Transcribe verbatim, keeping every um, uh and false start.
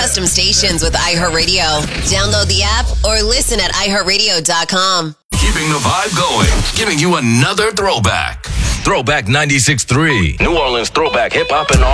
custom stations with iHeartRadio. Download the app or listen at i heart radio dot com. Keeping the vibe going, giving you another throwback. Throwback ninety-six point three. New Orleans throwback hip hop and